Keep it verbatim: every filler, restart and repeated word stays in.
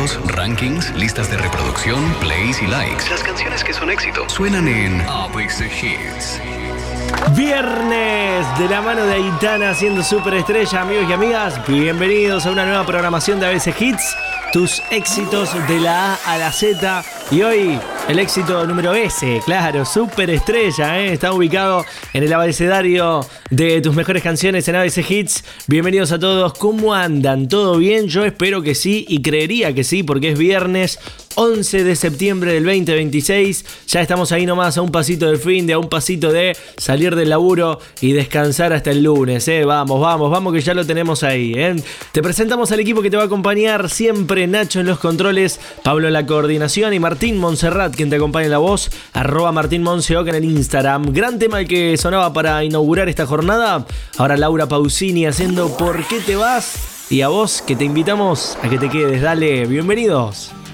números, rankings, listas de reproducción, plays y likes. Las canciones que son éxito suenan en A B C Hits. Viernes de la mano de Aitana haciendo superestrella, amigos y amigas. Bienvenidos a una nueva programación de A B C Hits. Tus éxitos de la A a la Z. Y hoy el éxito número S, claro, superestrella, ¿eh? Está ubicado en el abecedario de tus mejores canciones en A B C Hits. Bienvenidos a todos. ¿Cómo andan? ¿Todo bien? Yo espero que sí y creería que sí, porque es viernes once de septiembre del veinte veintiséis. Ya estamos ahí nomás a un pasito del fin de, a un pasito de salir del laburo y descansar hasta el lunes, ¿eh? Vamos, vamos, vamos que ya lo tenemos ahí, ¿eh? Te presentamos al equipo que te va a acompañar siempre: Nacho en los controles, Pablo en la coordinación y Martín Montserrat quien te acompaña en la voz, arroba Martín Monseoc en el Instagram. Gran tema el que sonaba para inaugurar esta jornada. Ahora Laura Pausini haciendo ¿Por qué te vas? Y a vos que te invitamos a que te quedes. Dale, bienvenidos.